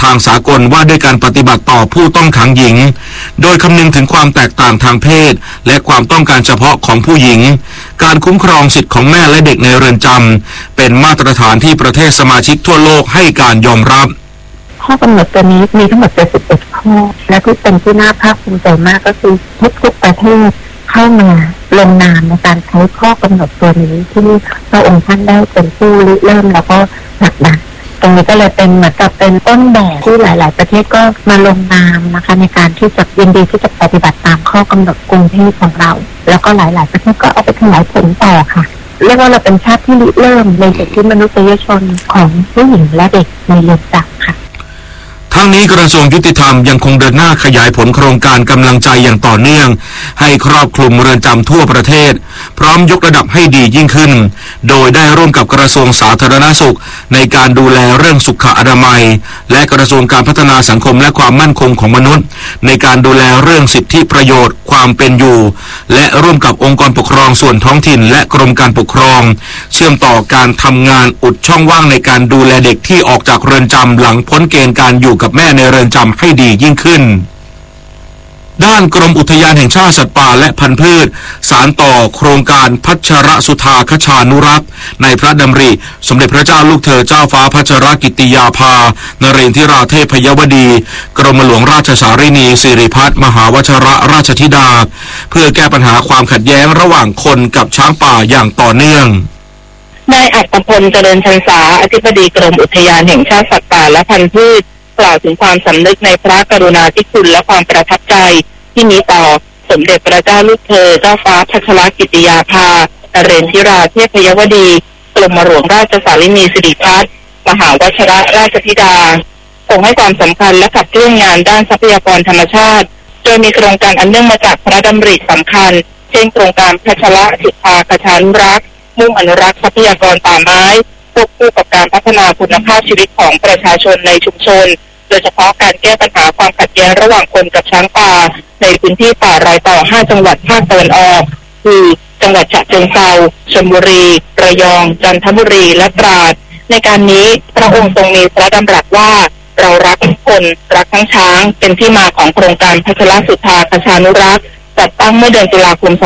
ทางสากลว่าด้วยการปฏิบัติต่อผู้ต้องขังหญิงโดยคำนึงถึงความแตกต่างทางเพศและความต้องการเฉพาะของผู้หญิงการคุ้มครองสิทธิของแม่และเด็กในเรือนจำเป็นมาตรฐานที่ประเทศสมาชิกทั่วโลกให้การยอมรับข้อกำหนดตัวนี้มีทั้งหมด71ข้อและที่เป็นที่น่าภาคภูมิใจมากก็คือทุกประเทศเข้ามาลงนามในการใช้ข้อกำหนดตัวนี้ที่พระองค์ท่านได้เป็นผู้ริเริ่มแล้วก็ผลักดันตรงนี้ก็เลยเป็นเหมือนกับเป็นต้นแบบที่หลายๆประเทศก็มาลงนามนะคะในการที่จะยินดีที่จะปฏิบัติตามข้อกำหนดกรุงเทพของเราแล้วก็หลายๆประเทศก็เอาไปขยายผลต่อค่ะเรียกว่าเราเป็นชาติที่ริเริ่มในสิทธิมนุษยชนของผู้หญิงและเด็กในเรือนจำค่ะทั้งนี้กระทรวงยุติธรรมยังคงเดินหน้าขยายผลโครงการกำลังใจอย่างต่อเนื่องให้ครอบคลุมเรือนจำทั่วประเทศพร้อมยกระดับให้ดียิ่งขึ้นโดยได้ร่วมกับกระทรวงสาธารณสุขในการดูแลเรื่องสุขอนามัยและกระทรวงการพัฒนาสังคมและความมั่นคงของมนุษย์ในการดูแลเรื่องสิทธิประโยชน์ความเป็นอยู่และร่วมกับองค์กรปกครองส่วนท้องถิ่นและกรมการปกครองเชื่อมต่อการทำงานอุดช่องว่างในการดูแลเด็กที่ออกจากเรือนจำหลังพ้นเกณฑ์การอยู่กับแม่ในเรือนจำให้ดียิ่งขึ้นด้านกรมอุทยานแห่งชาติสัตว์ป่าและพันธุ์พืชสานต่อโครงการพัชรสุธาคชานุรักษ์ในพระดำริสมเด็จพระเจ้าลูกเธอเจ้าฟ้าพัชรกิติยาภานเรนทิราเทพยวดีกรมหลวงราชสารินีสิริพัฒน์มหาวชรราชธิดาเพื่อแก้ปัญหาความขัดแย้งระหว่างคนกับช้างป่าอย่างต่อเนื่องนายอัตพลเจริญชันษาอธิบดีกรมอุทยานแห่งชาติสัตว์ป่าและพันธุ์พืชกล่าวถึงความสำนึกในพระกรุณาธิคุณและความประทับใจที่มีต่อสมเด็จพระเจ้าลูกเธอเจ้าฟ้าพัชรกิติยาภานเรนทิราเทพยวดีกรมหลวงราชสารินีสิริพัฒน์มหาวชรราชธิดาคงให้ความสำคัญและขับเคลื่อนงานด้านทรัพยากรธรรมชาติโดยมีโครงการอันเนื่องมาจากพระดำริสำคัญเช่นโครงการพัชรสุธาคชานุรักษ์มุ่งอนุรักษ์ทรัพยากรป่าไม้ควบคู่กับการพัฒนาคุณภาพชีวิตของประชาชนในชุมชนโดยเฉพาะการแก้ปัญหาความขัดแย้งระหว่างคนกับช้างป่าในพื้นที่ป่ารอยต่อ5จังหวัดภาคตะวันออกคือจังหวัดฉะเชิงเทราชลบุรีระยองจันทบุรีและตราดในการนี้พระองค์ทรงมีพระดำรัสว่าเรารักทุกคนรักทั้งช้างเป็นที่มาของโครงการพัชรสุธาคชานุรักษ์จัดตั้งเมื่อเดือนตุลาคม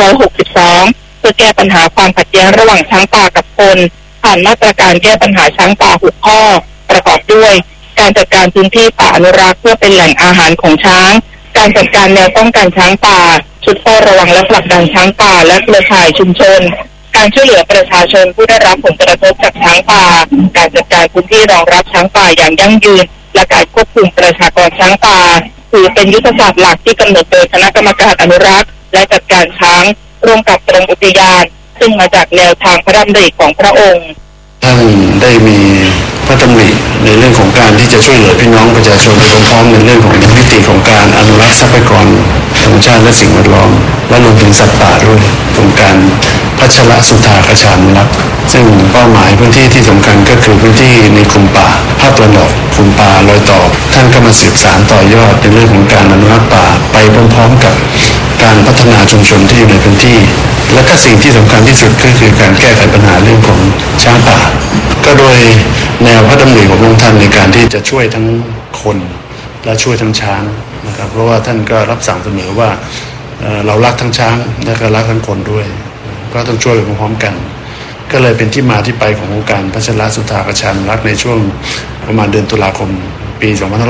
2562 เพื่อแก้ปัญหาความขัดแย้งระหว่างช้างป่ากับคนผ่านมาตรการแก้ปัญหาช้างป่า6ข้อประกอบด้วยการจัดการพื้นที่ป่าอนุรักษ์เพื่อเป็นแหล่งอาหารของช้างการจัดการแนวป้องกันช้างป่าชุดเฝ้าระวังและผลักดันช้างป่าและเครือข่ายชุมชนการช่วยเหลือประชาชนผู้ได้รับผลกระทบจากช้างป่าการจัดการพื้นที่รองรับช้างป่าอย่างยั่งยืนและการควบคุมประชากรช้างป่าถือเป็นยุทธศาสตร์หลักที่กำหนดโดยคณะกรรมการอนุรักษ์และจัดการช้างร่วมกับกรมอุทยานซึ่งมาจากแนวทางพระดำริของพระองค์ท่านได้มีพระดำริในเรื่องของการที่จะช่วยเหลือพี่น้องประชาชนไปพร้อมๆในเรื่องของมิติของการอนุรักษ์ทรัพยากรธรรมชาติและสิ่งแวดล้อมและรวมถึงสัตว์ป่าด้วยโครงการพัชรสุธาคชานุรักษ์ซึ่งเป้าหมายพื้นที่ที่สำคัญก็คือพื้นที่ในกลุ่มป่าภาคตะวันออกกลุ่มป่ารอยต่อท่านก็มาสืบสานต่อยอดในเรื่องของการอนุรักษ์ป่าไปพร้อมๆกับการพัฒนาชุมชนที่อยู่ในพื้นที่และก็สิ่งที่สำคัญที่สุดก็คือการแก้ไขปัญหาเรื่องของช้างป่าก็โดยแนวพระดำริของพระองค์ท่านในการที่จะช่วยทั้งคนและช่วยทั้งช้างนะครับเพราะว่าท่านก็รับสั่งเสมอว่าเรารักทั้งช้างและก็รักทั้งคนด้วยก็ต้องช่วยไปพร้อมๆกันก็เลยเป็นที่มาที่ไปของโครงการพัชรสุธาคชานุรักษ์ในช่วงประมาณเดือนตุลาคมปี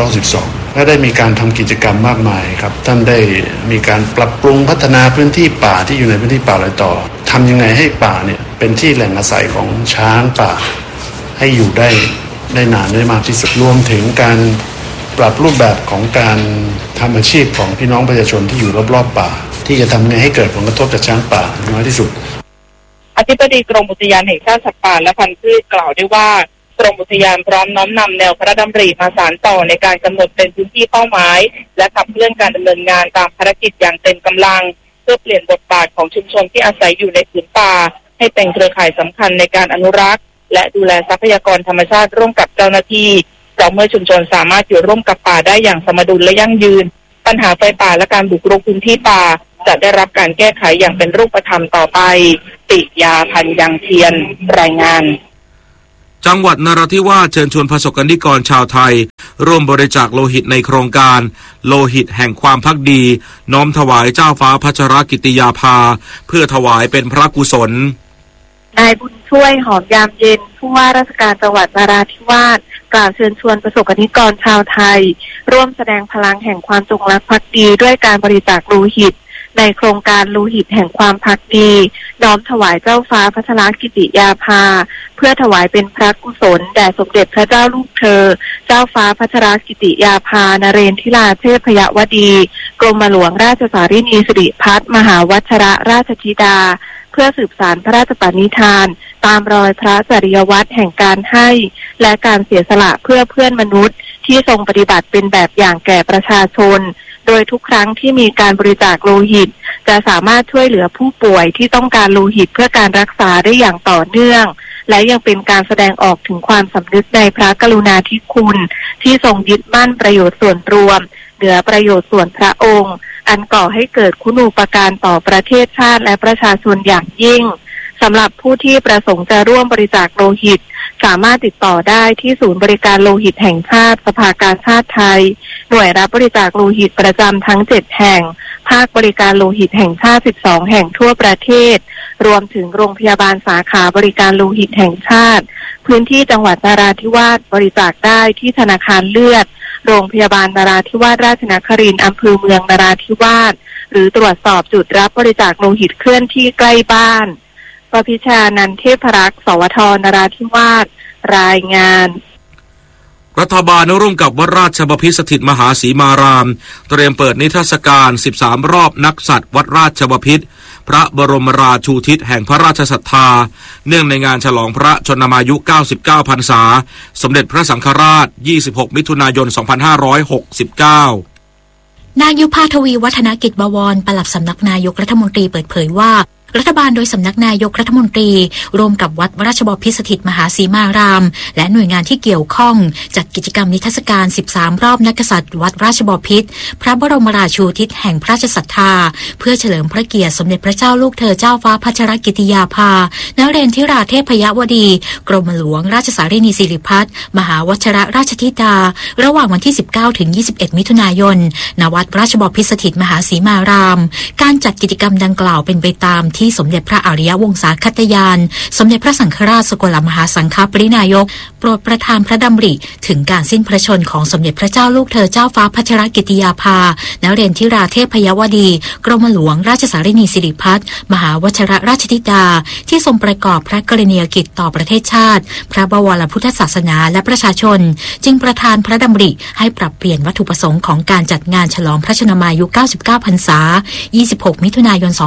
2562ก็ได้มีการทำกิจกรรมมากมายครับท่านได้มีการปรับปรุงพัฒนาพื้นที่ป่าที่อยู่ในพื้นที่ป่ารอยต่อทำยังไงให้ป่าเนี่ยเป็นที่แหล่งอาศัยของช้างป่าให้อยู่ได้นานได้มากที่สุดรวมถึงการปรับรูปแบบของการทำอาชีพของพี่น้องประชาชนที่อยู่รอบๆป่าที่จะทำไงให้เกิดผลกระทบจากช้างป่าน้อยที่สุดอธิบดีกรมอุทยานแห่งชาติสัตว์ป่าและพันธุ์พืชกล่าวได้ว่ากรมอุทยานพร้อมน้อมนำแนวพระดำริมาสานต่อในการกำหนดเป็นพื้นที่เป้าหมายและขับเคลื่อนการดำเนินงานตามภารกิจอย่างเต็มกำลังเพื่อเปลี่ยนบทบาทของชุมชนที่อาศัยอยู่ในผืนป่าให้เป็นเครือข่ายสำคัญในการอนุรักษ์และดูแลทรัพยากรธรรมชาติร่วมกับเจ้าหน้าที่เพราะเมื่อชุมชนสามารถอยู่ร่วมกับป่าได้อย่างสมดุลและยั่งยืนปัญหาไฟป่าและการบุกรุกพื้นที่ป่าจะได้รับการแก้ไขอย่างเป็นรูปธรรมต่อไปติยาพันยังเทียนรายงานจังหวัดนราธิวาสเชิญชวนประสบกนิกรชาวไทยร่วมบริจาคโลหิตในโครงการโลหิตแห่งความภักดีน้อมถวายเจ้าฟ้าพัชรกิติยาภาเพื่อถวายเป็นพระกุศลนายบุญช่วยหอมยามเย็นผู้ว่าราชการจังหวัดนราธิวาสกล่าวเชิญชวนประสบกนิกรชาวไทยร่วมแสดงพลังแห่งความจงรักภักดีด้วยการบริจาคโลหิตในโครงการโลหิตแห่งความภักดีน้อมถวายเจ้าฟ้าพัชรกิติยาภาเพื่อถวายเป็นพระกุศลแด่สมเด็จพระเจ้าลูกเธอเจ้าฟ้าพัชรกิติยาภานเรนทิราเทพยวดีกรมหลวงราชสารินีสิริพัฒน์มหาวัชรราชธิดาเพื่อสืบสานพระราชปณิธานตามรอยพระจริยวัตรแห่งการให้และการเสียสละเพื่อเพื่อนมนุษย์ที่ทรงปฏิบัติเป็นแบบอย่างแก่ประชาชนโดยทุกครั้งที่มีการบริจาคโลหิตจะสามารถช่วยเหลือผู้ป่วยที่ต้องการโลหิตเพื่อการรักษาได้อย่างต่อเนื่องและยังเป็นการแสดงออกถึงความสำนึกในพระกรุณาธิคุณที่ทรงยึดมั่นประโยชน์ส่วนรวมเหนือประโยชน์ส่วนพระองค์อันก่อให้เกิดคุณูปการต่อประเทศชาติและประชาชนอย่างยิ่งสำหรับผู้ที่ประสงค์จะร่วมบริจาคโลหิตสามารถติดต่อได้ที่ศูนย์บริการโลหิตแห่งชาติสภากาชาดไทยหน่วยรับบริจาคโลหิตประจำทั้ง7แห่งภาคบริการโลหิตแห่งชาติ12แห่งทั่วประเทศรวมถึงโรงพยาบาลสาขาบริการโลหิตแห่งชาติพื้นที่จังหวัดนราธิวาสบริจาคได้ที่ธนาคารเลือดโรงพยาบาลนราธิวาสราชนครินทร์อำเภอเมืองนราธิวาสหรือตรวจสอบจุดรับบริจาคโลหิตเคลื่อนที่ใกล้บ้านประพิชานันเทพรักษ์สวทนราธิวาสรายงานรัฐบาลร่วมกับวัดราชบพิตรสถิตมหาสีมารามเตรียมเปิดนิทรรศการ13รอบนักสัตว์วัดราชบพิตรพระบรมราชูทิศแห่งพระราชศรัทธาเนื่องในงานฉลองพระชนมายุ99พรรษาสมเด็จพระสังฆราช26มิถุนายน2569 นายยุพาทวีวัฒนกิจบวรปลัดสำนักนายกรัฐมนตรีเปิดเผยว่ารัฐบาลโดยสำนักนายกรัฐมนตรีร่วมกับวัดราชบพิตรสถิตมหาสีมารามและหน่วยงานที่เกี่ยวข้องจัดกิจกรรมนิทรรศการ13รอบนักกษัตริย์วัดราชบพิตรพระบรมราชูทิศแห่งพระราชศรัทธาเพื่อเฉลิมพระเกียรติสมเด็จพระเจ้าลูกเธอเจ้าฟ้าพัชรกิติยาภานเรนทิราเทพยวดีกรมหลวงราชสารินีสิริพัฒน์มหาวชรราชธิดาระหว่างวันที่19ถึง21มิถุนายนณวัดราชบพิตรสถิตมหาสีมารามการจัดกิจกรรมดังกล่าวเป็นไปตามที่สมเด็จพระอริยวงศาคตยานสมเด็จพระสังฆราชสกลมหาสังฆปรินายกโปรดประทานพระดำริถึงการสิ้นพระชนของสมเด็จพระเจ้าลูกเธอเจ้าฟ้าพัชรกิติยาภานเรนทิราเทพยวดีกรมหลวงราชสารินีสิริพัฒน์มหาวชรราชธิดาที่ทรงประกอบพระกรณียกิจต่อประเทศชาติพระบวรพุทธศาสนาและประชาชนจึงประทานพระดำริให้ปรับเปลี่ยนวัตถุประสงค์ของการจัดงานฉลองพระชนมายุ99พรรษา26มิถุนายน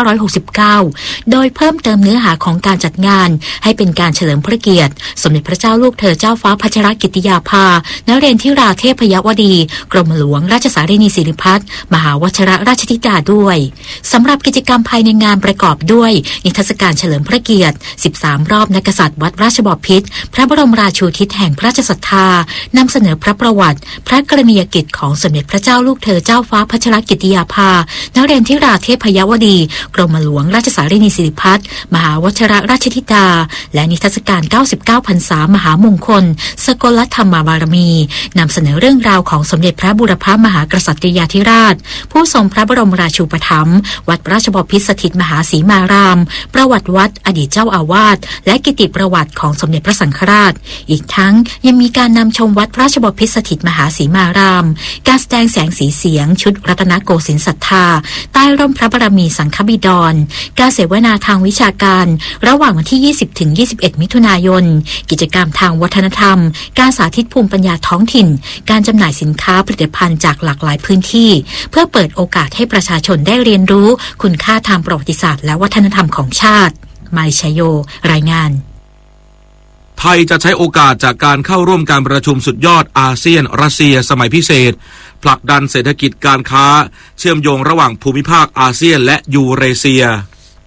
2569โดยเพิ่มเติมเนื้อหาของการจัดงานให้เป็นการเฉลิมพระเกียรติสมเด็จพระเจ้าลูกเธอเจ้าฟ้าพัชรกิติยาภานเรนทิราเทพยวดีกรมหลวงราชสารินีสิริพัฒน์มหาวชรราชธิดาด้วยสำหรับกิจกรรมภายในงานประกอบด้วยนิทรรศการเฉลิมพระเกียรติ13รอบนักกษัตริย์วัดราชบพิตรพระบรมราชูทิศแห่งพระราชศรัทธานำเสนอพระประวัติพระกรณียกิจของสมเด็จพระเจ้าลูกเธอเจ้าฟ้าพัชรกิติยาภานเรนทิราเทพยวดีกรมหลวงราชสารินีสิริพัฒน์มหาวชรราชธิดาและนิทรรศการ99พรรษามหามงคลสกลธรรมบารมีนำเสนอเรื่องราวของสมเด็จพระบูรพมหากษัตริยาธิราชผู้ทรงพระบรมราชูปถัมภ์วัดราชบพิตรสถิตมหาสีมารามประวัติวัดอดีตเจ้าอาวาสและกิตติประวัติของสมเด็จพระสังฆราชอีกทั้งยังมีการนำชมวัดราชบพิตรสถิตมหาสีมารามการแสดงแสงสีเสียงชุดรัตนโกสินทร์ศรัทธาใต้ร่มพระบารมีสังฆบิดรการเสวนาทางวิชาการระหว่างวันที่20ถึง21มิถุนายนกิจกรรมทางวัฒนธรรมการสาธิตภูมิปัญญาท้องถิ่นการจำหน่ายสินค้าผลิตภัณฑ์จากหลากหลายพื้นที่เพื่อเปิดโอกาสให้ประชาชนได้เรียนรู้คุณค่าทางประวัติศาสตร์และวัฒนธรรมของชาติไมค์ชัยโยรายงานไทยจะใช้โอกาสจากการเข้าร่วมการประชุมสุดยอดอาเซียนรัสเซียสมัยพิเศษผลักดันเศรษฐกิจการค้าเชื่อมโยงระหว่างภูมิภาคอาเซียนและยูเรเซีย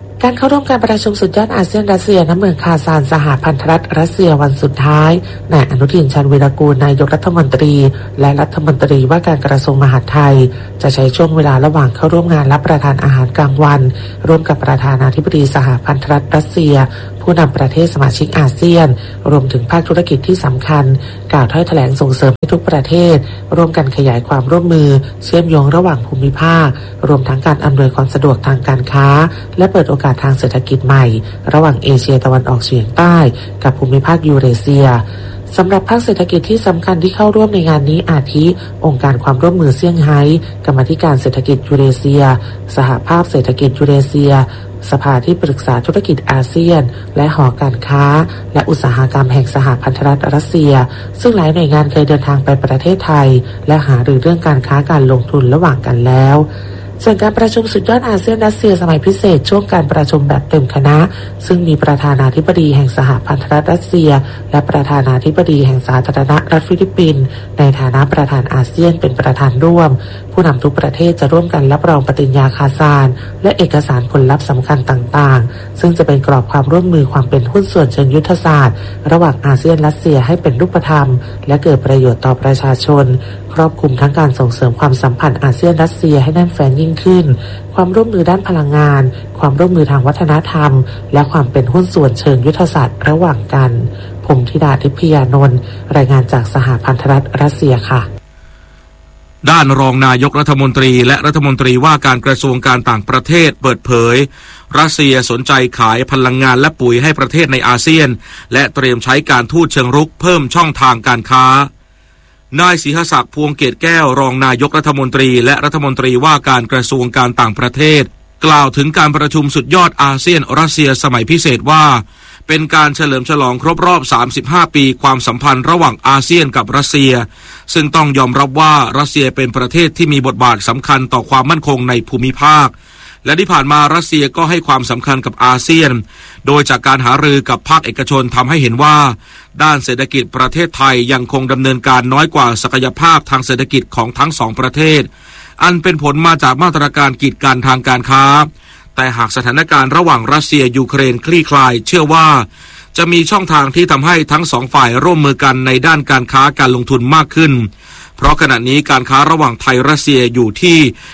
การเข้าร่วมการประชุมสุดยอดอาเซียนรัสเซียณเมืองคาซานสหพันธรัฐรัสเซียวันสุดท้ายนายอนุทิน ชาญวีรกูลนายกรัฐมนตรีและรัฐมนตรีว่าการกระทรวงมหาดไทยจะใช้ช่วงเวลาระหว่างเข้าร่วมงานรับประทานอาหารกลางวันร่วมกับประธานาธิบดีสหพันธรัฐรัสเซียผู้นำประเทศสมาชิกอาเซียนรวมถึงภาคธุรกิจที่สำคัญกล่าวถ้อยแถลงส่งเสริมให้ทุกประเทศร่วมกันขยายความร่วมมือเชื่อมโยงระหว่างภูมิภาครวมทั้งการอำนวยความสะดวกทางการค้าและเปิดโอกาสทางเศรษฐกิจใหม่ระหว่างเอเชียตะวันออกเฉียงใต้กับภูมิภาคยูเรเซียสำหรับภาคเศรษฐกิจที่สำคัญที่เข้าร่วมในงานนี้อาทิองค์การความร่วมมือเซี่ยงไฮ้กรรมาธิการเศรษฐกิจยูเรเซียสหภาพเศรษฐกิจยูเรเซียสภาที่ปรึกษาธุรกิจอาเซียนและหอการค้าและอุตสาหกรรมแห่งสหพันธรัฐรัสเซียซึ่งหลายหน่วยงานเคยเดินทางไปประเทศไทยและหารือเรื่องการค้าการลงทุนระหว่างกันแล้วส่วนการประชุมสุดยอดอาเซียนรัสเซียสมัยพิเศษช่วงการประชุมแบบเต็มคณะซึ่งมีประธานาธิบดีแห่งสหพันธรัฐรัสเซียและประธานาธิบดีแห่งสาธารณรัฐฟิลิปปินส์ในฐานะประธานอาเซียนเป็นประธานร่วมผู้นำทุกประเทศจะร่วมกันรับรองปฏิญญาคาซานและเอกสารผลลัพธ์สำคัญต่างๆซึ่งจะเป็นกรอบความร่วมมือความเป็นหุ้นส่วนเชิงยุทธศาสตร์ระหว่างอาเซียนรัสเซียให้เป็นรูปธรรมและเกิดประโยชน์ต่อประชาชนครอบคลุมทั้งการส่งเสริมความสัมพันธ์อาเซียนรัสเซียให้แน่นแฟ้นยิ่งขึ้นความร่วมมือด้านพลังงานความร่วมมือทางวัฒนธรรมและความเป็นหุ้นส่วนเชิงยุทธศาสตร์ระหว่างกันพงษ์ธิดาทิพยานนท์รายงานจากสหพันธรัฐรัสเซียค่ะด้านรองนายกรัฐมนตรีและรัฐมนตรีว่าการกระทรวงการต่างประเทศเปิดเผยรัสเซียสนใจขายพลังงานและปุ๋ยให้ประเทศในอาเซียนและเตรียมใช้การทูตเชิงรุกเพิ่มช่องทางการค้านายศรีหศักดิ์พวงเกตแก้วรองนายกรัฐมนตรีและรัฐมนตรีว่าการกระทรวงการต่างประเทศกล่าวถึงการประชุมสุดยอดอาเซียนรัสเซียสมัยพิเศษว่าเป็นการเฉลิมฉลองครบรอบ35ปีความสัมพันธ์ระหว่างอาเซียนกับรัสเซียซึ่งต้องยอมรับว่ารัสเซียเป็นประเทศที่มีบทบาทสำคัญต่อความมั่นคงในภูมิภาคและที่ผ่านมารัสเซียก็ให้ความสำคัญกับอาเซียนโดยจากการหารือกับภาคเอกชนทำให้เห็นว่าด้านเศรษฐกิจประเทศไทยยังคงดำเนินการน้อยกว่าศักยภาพทางเศรษฐกิจของทั้งสองประเทศอันเป็นผลมาจากมาตรการกีดกันทางการค้าแต่หากสถานการณ์ระหว่างรัสเซียยูเครนคลี่คลายเชื่อว่าจะมีช่องทางที่ทำให้ทั้งสองฝ่ายร่วมมือกันในด้านการค้าการลงทุนมากขึ้นเพราะขณะนี้การค้าระหว่างไทยรัสเซียอยู่ที่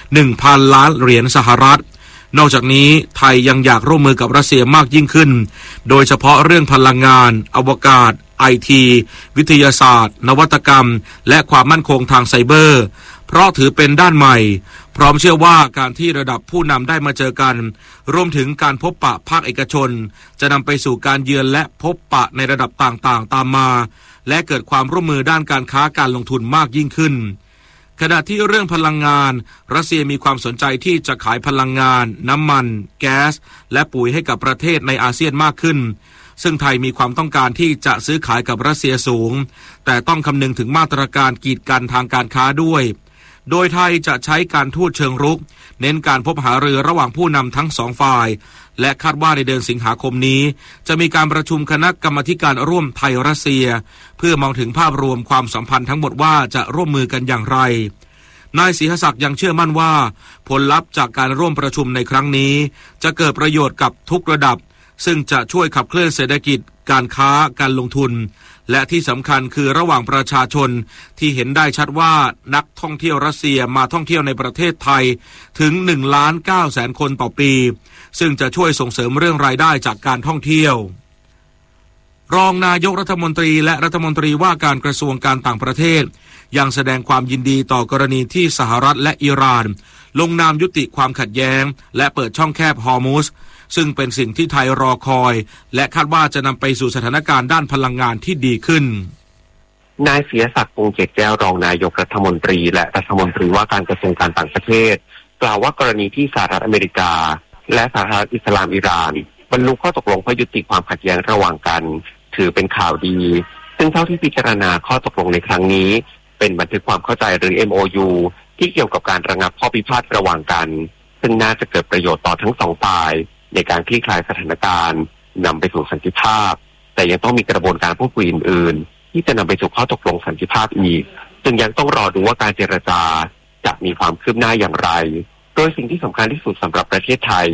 1,000 ล้านเหรียญสหรัฐนอกจากนี้ไทยยังอยากร่วมมือกับรัสเซียมากยิ่งขึ้นโดยเฉพาะเรื่องพลังงานอวกาศIT วิทยาศาสตร์นวัตกรรมและความมั่นคงทางไซเบอร์เพราะถือเป็นด้านใหม่พร้อมเชื่อว่าการที่ระดับผู้นำได้มาเจอกันรวมถึงการพบปะภาคเอกชนจะนำไปสู่การเยือนและพบปะในระดับต่างๆตามมาและเกิดความร่วมมือด้านการค้าการลงทุนมากยิ่งขึ้นขณะที่เรื่องพลังงานรัสเซียมีความสนใจที่จะขายพลังงานน้ำมันแก๊สและปุ๋ยให้กับประเทศในอาเซียนมากขึ้นซึ่งไทยมีความต้องการที่จะซื้อขายกับรัสเซียสูงแต่ต้องคำนึงถึงมาตรการกีดกันทางการค้าด้วยโดยไทยจะใช้การทูตเชิงรุกเน้นการพบหารือระหว่างผู้นำทั้งสองฝ่ายและคาดว่าในเดือนสิงหาคมนี้จะมีการประชุมคณะกรรมาการร่วมไทยรัสเซียเพื่อมองถึงภาพรวมความสัมพันธ์ทั้งหมดว่าจะร่วมมือกันอย่างไรนายศรีหศักดิ์ยังเชื่อมั่นว่าผลลัพธ์จากการร่วมประชุมในครั้งนี้จะเกิดประโยชน์กับทุกระดับซึ่งจะช่วยขับเคลื่อนเศรษฐกิจการค้าการลงทุนและที่สำคัญคือระหว่างประชาชนที่เห็นได้ชัดว่านักท่องเที่ยวรัสเซียมาท่องเที่ยวในประเทศไทยถึง 1,900,000 คนต่อปีซึ่งจะช่วยส่งเสริมเรื่องรายได้จากการท่องเที่ยวรองนายกรัฐมนตรีและรัฐมนตรีว่าการกระทรวงการต่างประเทศยังแสดงความยินดีต่อกรณีที่สหรัฐและอิหร่านลงนามยุติความขัดแย้งและเปิดช่องแคบฮอร์มุซซึ่งเป็นสิ่งที่ไทยรอคอยและคาดว่าจะนำไปสู่สถานการณ์ด้านพลังงานที่ดีขึ้นนายศรีศักดิ์พงษ์เกตแก้วรองนายกรัฐมนตรีและรัฐมนตรีว่าการกระทรวงการต่างประเทศกล่าวว่ากรณีที่สหรัฐอเมริกาและสหรัฐอิสลามอิหร่านบรรลุข้อตกลงเพื่อยุติความขัดแย้งระหว่างกันถือเป็นข่าวดีซึ่งเท่าที่พิจารณาข้อตกลงในครั้งนี้เป็นบันทึกความเข้าใจหรือ MOU ที่เกี่ยวกับการระงับข้อพิพาทระหว่างกันซึ่งน่าจะเกิดประโยชน์ต่อทั้งสองฝ่ายในการคลี่คลายสถานการณ์นำไปสู่สันติภาพแต่ยังต้องมีกระบวนการพูดคุยอื่นๆที่จะนำไปสู่ข้อตกลงสันติภาพอีกจึงยังต้องรอดูว่าการเจรจาจะมีความคืบหน้าอย่างไรโดยสิ่งที่สำคัญที่สุดสำหรับประเทศไทยค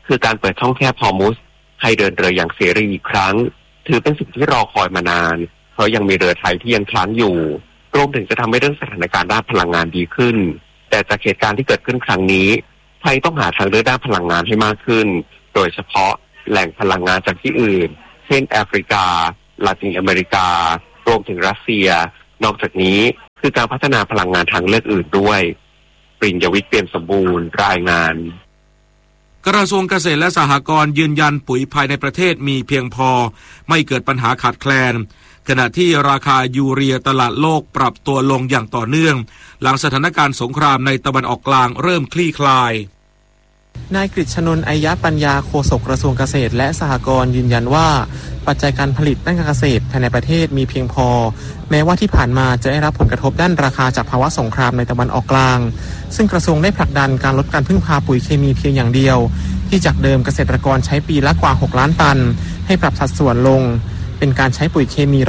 คือการเปิดช่องแคบฮอร์มุสให้เดินเรืออย่างเสรีอีกครั้งถือเป็นสิ่งที่รอคอยมานานเพราะยังมีเรือไทยที่ยังค้างอยู่รวมถึงจะทำให้เรื่องสถานการณ์ด้านพลังงานดีขึ้นแต่จากเหตุการณ์ที่เกิดขึ้นครั้งนี้ไทยต้องหาทางเลือกด้านพลังงานให้มากขึ้นโดยเฉพาะแหล่งพลังงานจากที่อื่นเช่นแอฟริกาลาตินอเมริการวมถึงรัสเซียนอกจากนี้คือการพัฒนาพลังงานทางเลือกอื่นด้วยปริญญวิทย์ เปี่ยมสมบูรณ์รายงานกระทรวงเกษตรและสหกรณ์ยืนยันปุ๋ยภายในประเทศมีเพียงพอไม่เกิดปัญหาขาดแคลนขณะที่ราคายูเรียตลาดโลกปรับตัวลงอย่างต่อเนื่องหลังสถานการณ์สงครามในตะวันออกกลางเริ่มคลี่คลายนายกฤษณนท์ อัยยะปัญญาโฆษกกระทรวงเกษตรและสหกรณ์ยืนยันว่าปัจจัยการผลิตด้านการเกษตรภายในประเทศมีเพียงพอแม้ว่าที่ผ่านมาจะได้รับผลกระทบด้านราคาจากภาวะสงครามในตะวันออกกลางซึ่งกระทรวงได้ผลักดันการลดการพึ่งพาปุ๋ยเคมีเพียงอย่างเดียวที่จากเดิมเกษตรกรใช้ปีละกว่า6ล้านตันให้ปรับสัดส่วนลงเป็นการใช้ปุ๋ยเคมี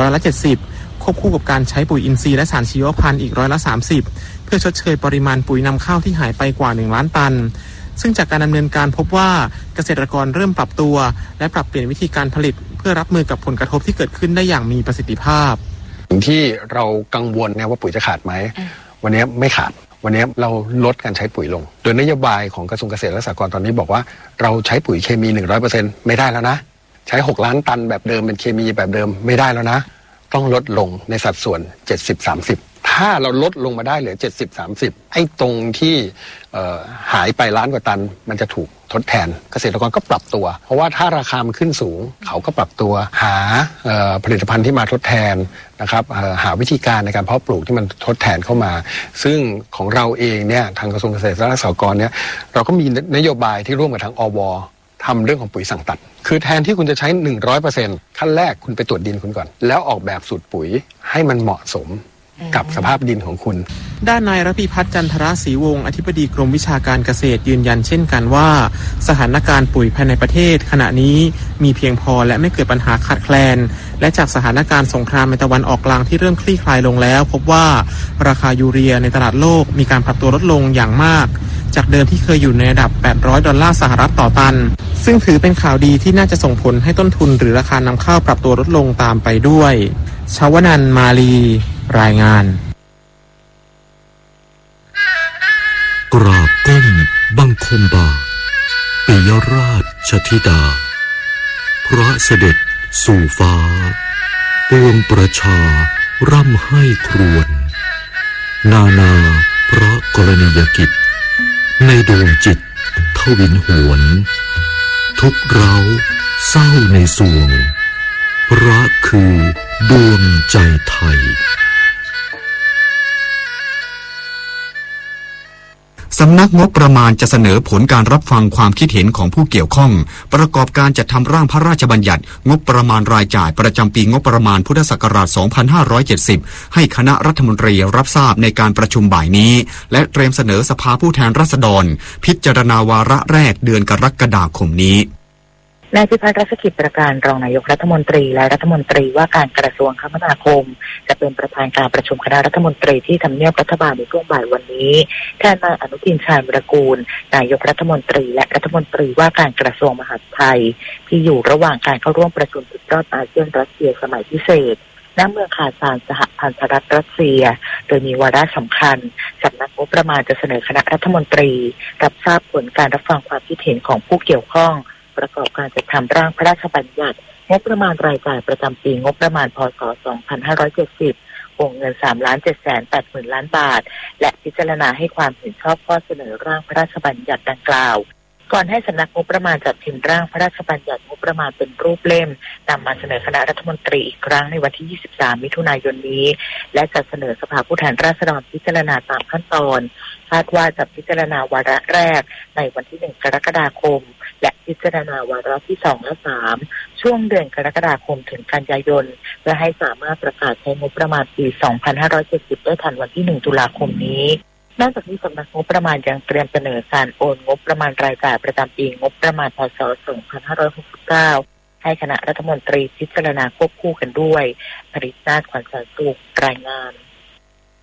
70%ควบคู่กับการใช้ปุ๋ยอินทรีย์และสารชีวพันธุ์อีก30%เพื่อชดเชยปริมาณปุ๋ยนำเข้าที่หายไปกว่า1ล้านตันซึ่งจากการดำเนินการพบว่าเกษตรกรเริ่มปรับตัวและปรับเปลี่ยนวิธีการผลิตเพื่อรับมือกับผลกระทบที่เกิดขึ้นได้อย่างมีประสิทธิภาพสิ่งที่เรากังวลเนี่ยว่าปุ๋ยจะขาดไหมวันนี้ไม่ขาดวันนี้เราลดการใช้ปุ๋ยลงโดยนโยบายของกระทรวงเกษตรและสหกรณ์ตอนนี้บอกว่าเราใช้ปุ๋ยเคมี 100% ไม่ได้แล้วนะใช้6ล้านตันแบบเดิมเป็นเคมีแบบเดิมไม่ได้แล้วนะต้องลดลงในสัดส่วน 70-30ถ้าเราลดลงมาได้เหลือ 70-30 ไอ้ตรงที่หายไปล้านกว่าตันมันจะถูกทดแทนเกษตรกรก็ปรับตัวเพราะว่าถ้าราคามันขึ้นสูงเขาก็ปรับตัวหาผลิตภัณฑ์ที่มาทดแทนนะครับหาวิธีการในการเพาะปลูกที่มันทดแทนเข้ามาซึ่งของเราเองเนี่ยทางกระทรวงเกษตรและสหกรณ์เนี่ยเราก็มีนโยบายที่ร่วมกับทางอว.ทำเรื่องของปุ๋ยสั่งตัดคือแทนที่คุณจะใช้ 100% ขั้นแรกคุณไปตรวจดินคุณก่อนแล้วออกแบบสูตรปุ๋ยให้มันเหมาะสมกับสภาพดินของคุณด้านนายรพิพัฒน์จันทรศรีวงศ์อธิบดีกรมวิชาการเกษตรยืนยันเช่นกันว่าสถานการณ์ปุ๋ยภายในประเทศขณะนี้มีเพียงพอและไม่เกิดปัญหาขาดแคลนและจากสถานการณ์สงครามในตะวันออกกลางที่เริ่มคลี่คลายลงแล้วพบว่าราคายูเรียในตลาดโลกมีการปรับตัวลดลงอย่างมากจากเดิมที่เคยอยู่ในระดับ$800ต่อตันซึ่งถือเป็นข่าวดีที่น่าจะส่งผลให้ต้นทุนหรือราคานำเข้าปรับตัวลดลงตามไปด้วยชวนันท์ มาลีรายงานกราบก้มบังคมบาทปิยราชธิดาพระเสด็จสู่ฟ้าปวงประชาร่ำให้ครวญนานาพระกรณียกิจในดวงจิตทวินหวนทุกเร้าเศร้าในสวงพระคือดวงใจไทยสำนักงบประมาณจะเสนอผลการรับฟังความคิดเห็นของผู้เกี่ยวข้องประกอบการจัดทำร่างพระราชบัญญัติงบประมาณรายจ่ายประจำปีงบประมาณพุทธศักราช 2570 ให้คณะรัฐมนตรีรับทราบในการประชุมบ่ายนี้และเตรียมเสนอสภาผู้แทนราษฎรพิจารณาวาระแรกเดือนกรกฎาคมนี้นายพิพัฒน์ รัชกิจประการรองนายกรัฐมนตรีและรัฐมนตรีว่าการกระทรวงคมนาคมจะเป็นประธานการประชุมคณะรัฐมนตรีที่ทำเนียบรัฐบาลในช่วงบ่ายวันนี้แทนนายอนุทิน ชาญวิรากูลนายกรัฐมนตรีและรัฐมนตรีว่าการกระทรวงมหาดไทยที่อยู่ระหว่างการเข้าร่วมประชุมสุดยอดอาเซียนรัสเซียสมัยพิเศษณเมืองคาซานสหพันธรัฐรัสเซียโดยมีวาระสำคัญสำนักงบประมาณจะเสนอคณะรัฐมนตรีรับทราบผลการรับฟังความคิดเห็นของผู้เกี่ยวข้องประกอบการจัดทำร่างพระราชบัญญัติงบประมาณรายจ่ายประจำปีงบประมาณพ.ศ. 2570วงเงิน3,780,000 ล้านบาทและพิจารณาให้ความเห็นชอบข้อเสนอร่างพระราชบัญญัติดังกล่าวก่อนให้สำนักงบประมาณจัดพิมพ์ร่างพระราชบัญญัติงบประมาณเป็นรูปเล่มนำมาเสนอคณะรัฐมนตรีอีกครั้งในวันที่ 23 มิถุนายนนี้และจัดเสนอสภาผู้แทนราษฎรพิจารณาตามขั้นตอนคาดว่าจะพิจารณาวาระแรกในวันที่ 1 กรกฎาคมและพิจารณาวาระที่ 2 และ 3 ช่วงเดือนกรกฎาคมถึงกันยายนเพื่อให้สามารถประกาศใช้งบประมาณปี 2570 ได้ทันวันที่ 1 ตุลาคมนี้นอกจากนี้สำนักงบประมาณยังเตรียมเสนอการโอนงบประมาณรายจ่ายประจำปีงบประมาณพ.ศ. 2569ให้คณะรัฐมนตรีพิจารณาควบคู่กันด้วยผลิตนาถ ขวัญแสนสุขรายงานก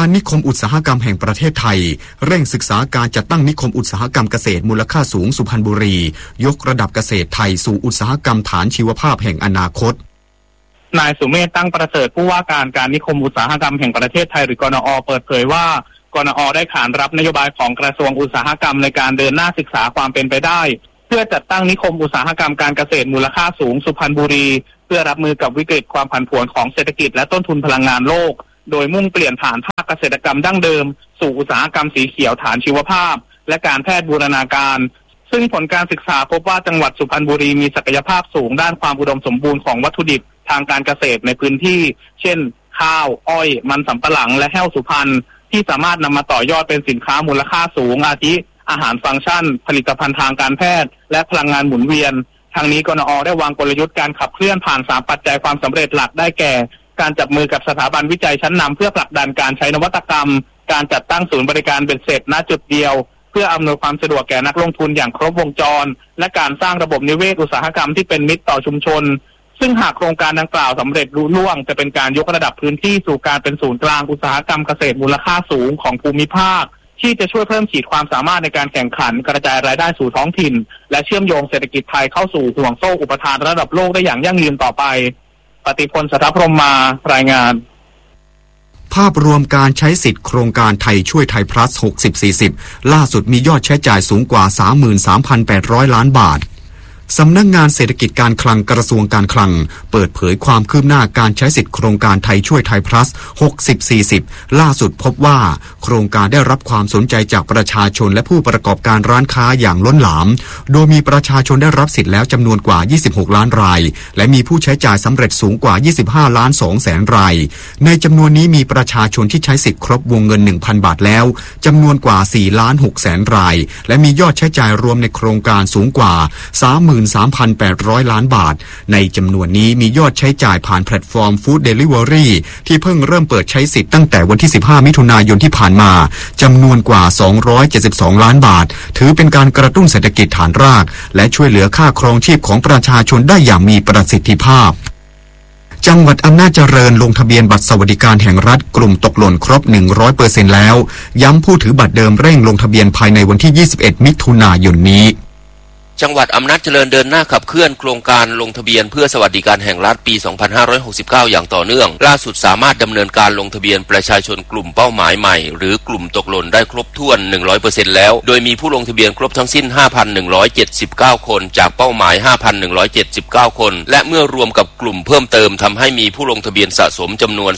การนิคมอุตสาหกรรมแห่งประเทศไทยเร่งศึกษาการจัดตั้งนิคมอุตสาหกรรมเกษตรมูลค่าสูงสุพรรณบุรียกระดับเกษตรไทยสู่อุตสาหกรรมฐานชีวภาพแห่งอนาคตนายสุเมธตั้งประเสริฐผู้ว่าการนิคมอุตสาหกรรมแห่งประเทศไทยหรือกนอ.เปิดเผยว่ากนอ.ได้ขานรับนโยบายของกระทรวงอุตสาหกรรมในการเดินหน้าศึกษาความเป็นไปได้เพื่อจัดตั้งนิคมอุตสาหกรรมการเกษตรมูลค่าสูงสุพรรณบุรีเพื่อรับมือกับวิกฤตความผันผวนของเศรษฐกิจและต้นทุนพลังงานโลกโดยมุ่งเปลี่ยนผ่านภาคเกษตรกรรมดั้งเดิมสู่อุตสาหกรรมสีเขียวฐานชีวภาพและการแพทย์บูรณาการซึ่งผลการศึกษาพบว่าจังหวัดสุพรรณบุรีมีศักยภาพสูงด้านความอุดมสมบูรณ์ของวัตถุดิบทางการเกษตรในพื้นที่เช่นข้าวอ้อยมันสำปะหลังและแห้วสุพรรณที่สามารถนำมาต่อยอดเป็นสินค้ามูลค่าสูงอาทิอาหารฟังก์ชันผลิตภัณฑ์ทางการแพทย์และพลังงานหมุนเวียนทางนี้กนอ.ได้วางกลยุทธ์การขับเคลื่อนผ่าน3ปัจจัยความสำเร็จหลักได้แก่การจับมือกับสถาบันวิจัยชั้นนำเพื่อผลักดันการใช้นวัตกรรมการจัดตั้งศูนย์บริการเบ็ดเสร็จณจุดเดียวเพื่ออำนวยความสะดวกแก่นักลงทุนอย่างครบวงจรและการสร้างระบบนิเวศอุตสาหกรรมที่เป็นมิตรต่อชุมชนซึ่งหากโครงการดังกล่าวสำเร็จรุ่ล่วงจะเป็นการยกระดับพื้นที่สู่การเป็นศูนย์กลางอุตสาหกรรมเกษตรมูลค่าสูงของภูมิภาคที่จะช่วยเพิ่มขีดความสามารถในการแข่งขันกระจายรายได้สู่ท้องถิ่นและเชื่อมโยงเศรษฐกิจไทยเข้าสู่ห่วงโซ่อุปทานระดับโลกได้อย่างยั่งยืนต่อไปปฏิพล สัทธพรหมมารายงานภาพรวมการใช้สิทธิ์โครงการไทยช่วยไทยพลัส 60-40 ล่าสุดมียอดใช้จ่ายสูงกว่า 33,800 ล้านบาทสำนักงานเศรษฐกิจการคลังกระทรวงการคลังเปิดเผยความคืบหน้าการใช้สิทธิ์โครงการไทยช่วยไทยพลัส 60-40 ล่าสุดพบว่าโครงการได้รับความสนใจจากประชาชนและผู้ประกอบการร้านค้าอย่างล้นหลามโดยมีประชาชนได้รับสิทธิ์แล้วจำนวนกว่า26ล้านรายและมีผู้ใช้จ่ายสำเร็จสูงกว่า25ล้าน2แสนรายในจำนวนนี้มีประชาชนที่ใช้สิทธิ์ครบวงเงิน 1,000 บาทแล้วจำนวนกว่า4ล้าน6แสนรายและมียอดใช้จ่ายรวมในโครงการสูงกว่า 33,800 ล้านบาทในจำนวนนี้มียอดใช้จ่ายผ่านแพลตฟอร์มฟู้ดเดลิเวอรี่ที่เพิ่งเริ่มเปิดใช้สิทธิ์ตั้งแต่วันที่15มิถุนายนที่ผ่านมาจำนวนกว่า272ล้านบาทถือเป็นการกระตุ้นเศรษฐกิจฐานรากและช่วยเหลือค่าครองชีพของประชาชนได้อย่างมีประสิทธิภาพจังหวัดอำนาจเจริญลงทะเบียนบัตรสวัสดิการแห่งรัฐกลุ่มตกหล่นครบ 100% แล้วย้ำผู้ถือบัตรเดิมเร่งลงทะเบียนภายในวันที่21มิถุนายนนี้จังหวัดอำนาจเจริญเดินหน้าขับเคลื่อนโครงการลงทะเบียนเพื่อสวัสดิการแห่งรัฐปี 2569 อย่างต่อเนื่องล่าสุดสามารถดำเนินการลงทะเบียนประชาชนกลุ่มเป้าหมายใหม่หรือกลุ่มตกหล่นได้ครบถ้วน 100% แล้วโดยมีผู้ลงทะเบียนครบทั้งสิ้น 5,179 คนจากเป้าหมาย 5,179 คนและเมื่อรวมกับกลุ่มเพิ่มเติมทำให้มีผู้ลงทะเบียนสะสมจำนวน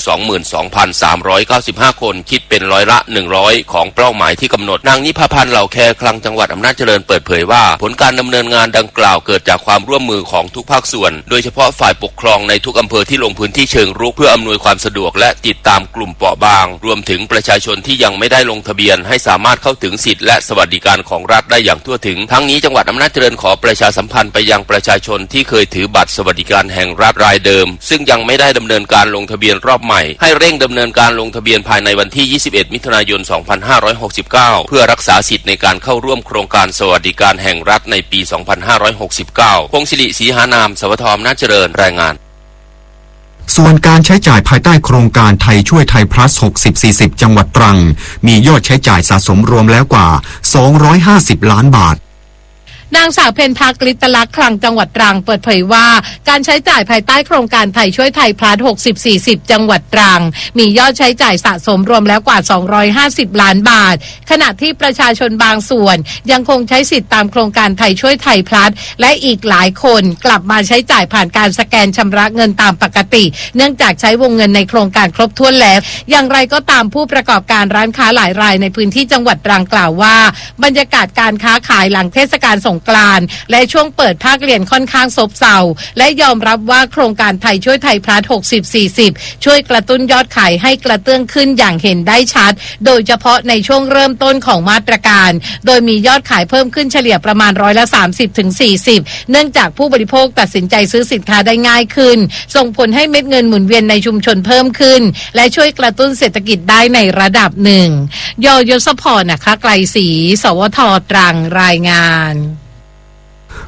22,395 คนคิดเป็นร้อยละ 100 ของเป้าหมายที่กำหนดนางนิพาพันธ์เหล่าแคคลังจังหวัดอำนาจเจริญเปิดเผยว่าผลการดำเนินงานดังกล่าวเกิดจากความร่วมมือของทุกภาคส่วนโดยเฉพาะฝ่ายปกครองในทุกอำเภอที่ลงพื้นที่เชิงรุกเพื่ออำนวยความสะดวกและติดตามกลุ่มเปราะบางรวมถึงประชาชนที่ยังไม่ได้ลงทะเบียนให้สามารถเข้าถึงสิทธิและสวัสดิการของรัฐได้อย่างทั่วถึงทั้งนี้จังหวัดอำนาจเจริญขอประชาสัมพันธ์ไปยังประชาชนที่เคยถือบัตรสวัสดิการแห่งรัฐรายเดิมซึ่งยังไม่ได้ดำเนินการลงทะเบียนรอบใหม่ให้เร่งดำเนินการลงทะเบียนภายในวันที่21มิถุนายน 2569 เพื่อรักษาสิทธิในการเข้าร่วมโครงการสวัสดิการแห่งรัฐในปี 2569 พงศิริศรีหานามสวทอำนาจเจริญรายงานส่วนการใช้จ่ายภายใต้โครงการไทยช่วยไทยพลัส 60-40 จังหวัดตรังมียอดใช้จ่ายสะสมรวมแล้วกว่า250ล้านบาทนางสาวเพ็ญพักฤทธิ์ลักษณ์คลังจังหวัดตรังเปิดเผยว่าการใช้จ่ายภายใต้โครงการไทยช่วยไทยพลัส 60-40 จังหวัดตรังมียอดใช้จ่ายสะสมรวมแล้วกว่า250ล้านบาทขณะที่ประชาชนบางส่วนยังคงใช้สิทธิ์ตามโครงการไทยช่วยไทยพลัสและอีกหลายคนกลับมาใช้จ่ายผ่านการสแกนชำระเงินตามปกติเนื่องจากใช้วงเงินในโครงการครบถ้วนแล้วอย่างไรก็ตามผู้ประกอบการร้านค้าหลายรายในพื้นที่จังหวัดตรังกล่าวว่าบรรยากาศการค้าขายหลังเทศกาลสงกรานต์และช่วงเปิดภาคเรียนค่อนข้างซบเซาและยอมรับว่าโครงการไทยช่วยไทยพลัส 60-40 ช่วยกระตุ้นยอดขายให้กระเตื้องขึ้นอย่างเห็นได้ชัดโดยเฉพาะในช่วงเริ่มต้นของมาตรการโดยมียอดขายเพิ่มขึ้นเฉลี่ยประมาณ30-40%เนื่องจากผู้บริโภคตัดสินใจซื้อสินค้าได้ง่ายขึ้นส่งผลให้เม็ดเงินหมุนเวียนในชุมชนเพิ่มขึ้นและช่วยกระตุ้นเศรษฐกิจได้ในระดับหนึ่งยศพรนะคะไกลศรีสวทตรังรายงาน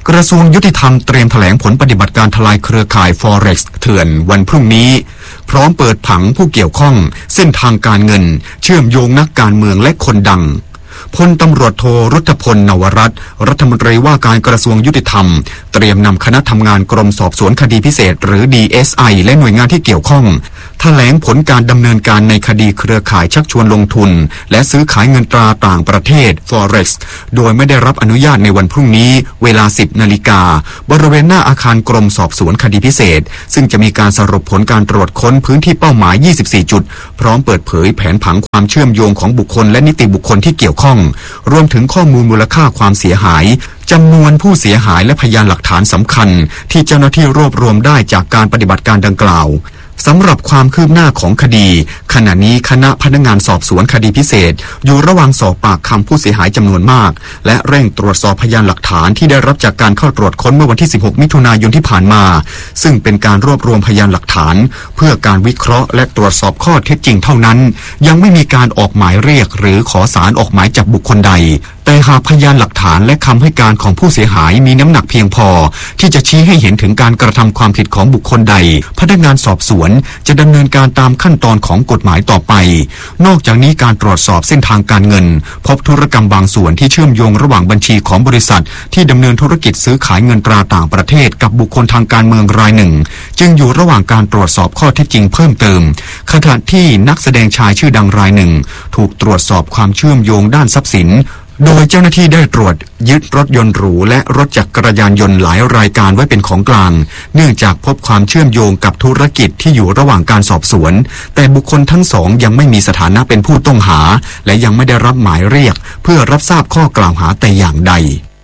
กระทรวงยุติธรรมเตรียมแถลงผลปฏิบัติการทลายเครือข่าย Forex เถื่อนวันพรุ่งนี้พร้อมเปิดผังผู้เกี่ยวข้องเส้นทางการเงินเชื่อมโยงนักการเมืองและคนดังพลตำรวจโทรุตพลนวรัตน์รัฐมนตรีว่าการกระทรวงยุติธรรมเตรียมนำคณะทำงานกรมสอบสวนคดีพิเศษหรือ DSI และหน่วยงานที่เกี่ยวข้องแถลงผลการดำเนินการในคดีเครือข่ายชักชวนลงทุนและซื้อขายเงินตราต่างประเทศ Forex โดยไม่ได้รับอนุญาตในวันพรุ่งนี้เวลา 10 นาฬิกาบริเวณหน้าอาคารกรมสอบสวนคดีพิเศษซึ่งจะมีการสรุปผลการตรวจค้นพื้นที่เป้าหมาย 24 จุดพร้อมเปิดเผยแผนผังความเชื่อมโยงของบุคคลและนิติบุคคลที่เกี่ยวข้องรวมถึงข้อมูลมูลค่าความเสียหายจำนวนผู้เสียหายและพยานหลักฐานสำคัญที่เจ้าหน้าที่รวบรวมได้จากการปฏิบัติการดังกล่าวสำหรับความคืบหน้าของคดีขณะนี้คณะพนักงานสอบสวนคดีพิเศษอยู่ระหว่างสอบปากคำผู้เสียหายจำนวนมากและเร่งตรวจสอบพยานหลักฐานที่ได้รับจากการเข้าตรวจค้นเมื่อวันที่ 16 มิถุนายนที่ผ่านมาซึ่งเป็นการรวบรวมพยานหลักฐานเพื่อการวิเคราะห์และตรวจสอบข้อเท็จจริงเท่านั้นยังไม่มีการออกหมายเรียกหรือขอศาลออกหมายจับบุคคลใดแต่หากพยานหลักฐานและคำให้การของผู้เสียหายมีน้ำหนักเพียงพอที่จะชี้ให้เห็นถึงการกระทำความผิดของบุคคลใดพนักงานสอบสวนจะดำเนินการตามขั้นตอนของกฎหมายต่อไปนอกจากนี้การตรวจสอบเส้นทางการเงินพบธุรกรรมบางส่วนที่เชื่อมโยงระหว่างบัญชีของบริษัทที่ดำเนินธุรกิจซื้อขายเงินตราต่างประเทศกับบุคคลทางการเมืองรายหนึ่งจึงอยู่ระหว่างการตรวจสอบข้อเท็จจริงเพิ่มเติมขณะที่นักแสดงชายชื่อดังรายหนึ่งถูกตรวจสอบความเชื่อมโยงด้านทรัพย์สินโดยเจ้าหน้าที่ได้ตรวจยึดรถยนต์หรูและรถจักรยานยนต์หลายรายการไว้เป็นของกลางเนื่องจากพบความเชื่อมโยงกับธุรกิจที่อยู่ระหว่างการสอบสวนแต่บุคคลทั้งสองยังไม่มีสถานะเป็นผู้ต้องหาและยังไม่ได้รับหมายเรียกเพื่อรับทราบข้อกล่าวหาแต่อย่างใด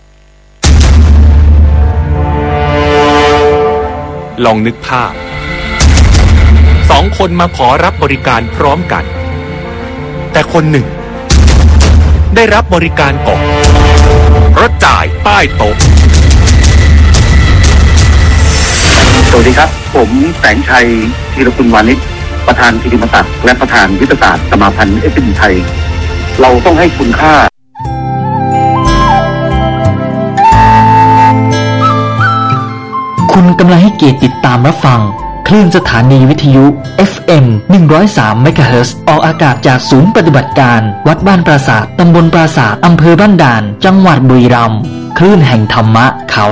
ลองนึกภาพ2 คนมาขอรับบริการพร้อมกันแต่คนหนึ่งได้รับบริการก่อนเพราะจ่ายใต้โต๊ะสวัสดีครับผมแสงชัยธีรคุณวานิชประธานกิติมศักดิ์และประธานยุทธศาสตร์สมาพันธ์ SME ไทยเราต้องให้คุณค่าคุณกำลังให้เกียรติติดตามรับฟังคลื่นสถานีวิทยุ FM 103 เมกะเฮิรตซ์ออกอากาศจากศูนย์ปฏิบัติการวัดบ้านปราสาทตำบลปราสาทอำเภอบ้านด่านจังหวัดบุรีรัมย์คลื่นแห่งธรรมะข่าว